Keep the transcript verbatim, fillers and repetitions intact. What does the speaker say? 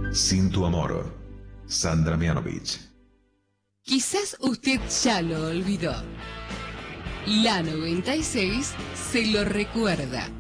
Sin tu amor, Sandra Mianovich. Quizás usted ya lo olvidó. La noventa y seis se lo recuerda.